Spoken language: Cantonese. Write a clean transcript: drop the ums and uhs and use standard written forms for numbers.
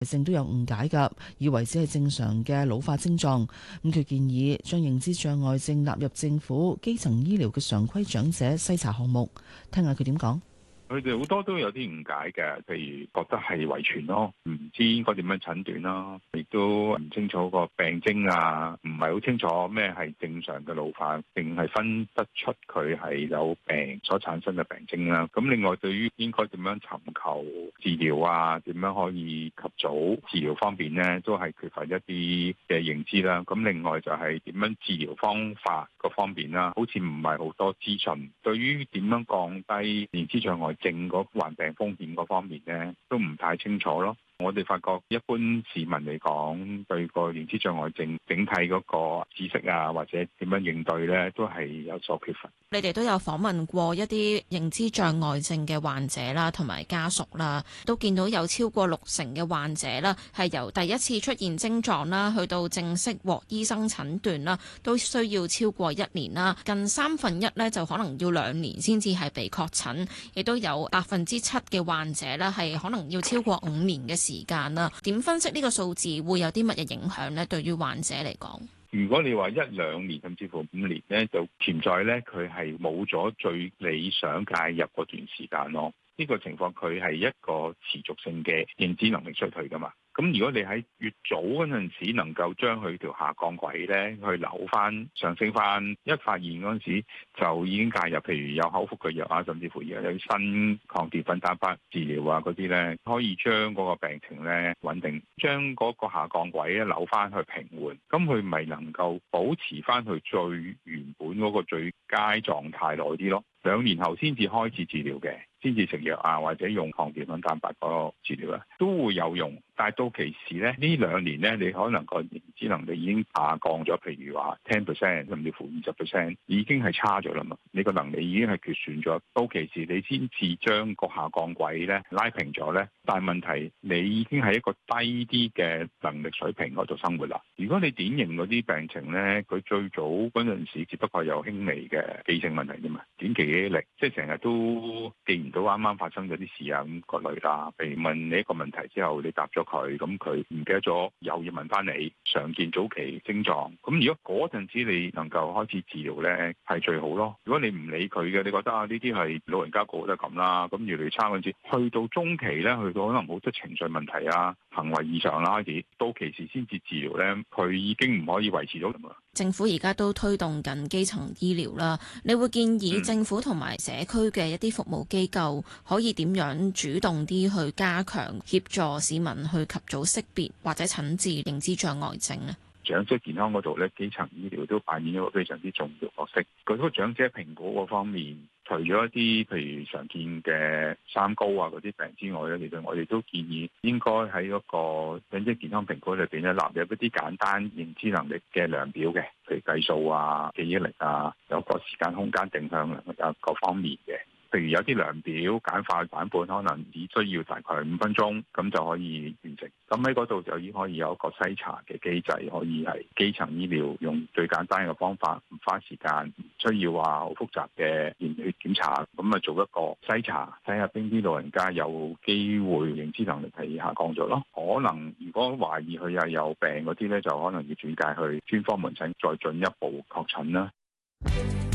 症都有誤解㗎，以為只係正常嘅老化症狀。咁佢建議將認知障礙症納入政府基層醫療嘅常規長者篩查項目。聽下佢點講。 佢哋好多都有啲誤解嘅，譬如覺得係遺傳咯，唔知應該點樣診斷啦，亦都唔清楚個病徵啊，唔係好清楚咩係正常嘅老化，定係分得出佢係有病所產生嘅病徵啦。咁另外對於應該點樣尋求治療啊，點樣可以及早治療方面呢，都係缺乏一啲嘅認知啦。咁另外就係點樣治療方法嗰方面啦，好似唔係好多資訊。對於點樣降低認知障礙症嗰患病風險嗰方面咧，都唔太清楚咯。我哋發覺一般市民嚟講，對個認知障礙症整體嗰個知識啊，或者點樣應對咧，都係有所缺乏。 你哋都有訪問過一啲認知障礙症嘅患者啦，同埋家屬啦，都見到有超過60%嘅患者啦，係由第一次出現症狀啦，去到正式獲醫生診斷啦，都需要超過1年啦。近1/3咧就可能要2年先至係被確診，亦都有7%嘅患者咧係可能要超過5年嘅時間啦。點分析呢個數字會有啲乜嘢影響呢？對於患者嚟講？ 如果你話1-2年甚至乎5年咧，就潛在咧佢係冇咗最理想介入嗰段時間咯。呢個情況佢係一個持續性嘅認知能力衰退噶嘛。咁如果你喺越早嗰陣時能夠將佢條下降軌咧去扭翻上升翻，一發現嗰陣時就已經介入，譬如有口服嘅藥啊，甚至乎而家有新抗澱粉蛋白治療啊嗰啲咧，可以將嗰個病情咧穩定，將嗰個下降軌咧扭翻去平緩，咁佢咪能夠保持翻佢最原本嗰個最佳狀態耐啲咯。2年後先至開始治療嘅，先至食藥啊，或者用抗澱粉蛋白嗰個治療啊，都會有用。但係到期時咧，呢2年咧，你可能個認知能力已經下降咗，譬如話10%甚至乎20%，已經係差咗啦嘛。你個能力已經係缺損咗。到期時你先至將個下降軌咧拉平咗咧，但係問題你已經係一個低啲嘅能力水平嗰度生活啦。如果你典型嗰啲病情咧，佢最早嗰陣時只不過有輕微嘅記性問題啫嘛，短期記憶力即係成日都記唔到啱啱發生咗啲事啊咁嗰類啦。譬如問你一個問題之後，你答咗佢，咁佢唔記得咗，又要問翻你常見早期症狀。咁如果嗰陣時你能夠開始治療咧，係最好咯。如果你唔理佢嘅，你覺得啊呢啲係老人家個個都係咁啦，咁越嚟越差嗰陣時，去到中期咧，去到可能好多情緒問題啊、行為異常啦開始，到期時先至治療咧，佢已經唔可以維持到咁啊。 政府而家都推動緊基層醫療啦，你會建議政府同埋社區嘅一啲服務機構可以點樣主動啲去加強協助市民去及早識別或者診治認知障礙症呢？ 長者健康嗰度咧，基層醫療都扮演一個非常之重要角色。佢嗰個長者評估嗰方面，除咗一啲譬如常見嘅三高啊嗰啲病之外咧，其實我哋都建議應該喺嗰個長者健康評估裏邊咧納入一啲簡單認知能力嘅量表嘅，譬如計數啊、記憶力啊，有個時間空間定向啊各方面嘅。譬如有啲量表簡化版本，可能只需要大概5分鐘，咁就可以完成。咁喺嗰度就已經可以有一個篩查嘅機制，可以係基層醫療用最簡單嘅方法，唔花時間，唔需要話好複雜嘅驗血檢查，咁啊做一個篩查，睇下邊啲老人家有機會認知能力係下降咗咯。可能如果懷疑佢係有病嗰啲咧，就可能要轉介去專科門診，再進一步確診啦。